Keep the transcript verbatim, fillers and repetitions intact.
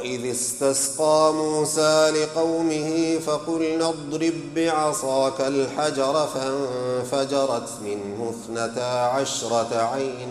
وإذ استسقى موسى لقومه فقلنا اضرب بعصاك الحجر فانفجرت منه اثنتا عشرة عينا